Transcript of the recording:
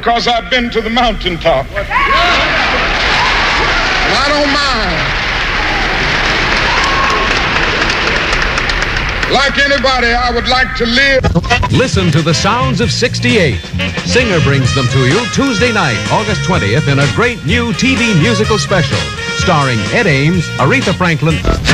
because I've been to the mountaintop. And I don't mind. Like anybody, I would like to live. Listen to the sounds of 68. Singer brings them to you Tuesday night, August 20th, in a great new TV musical special starring Ed Ames, Aretha Franklin.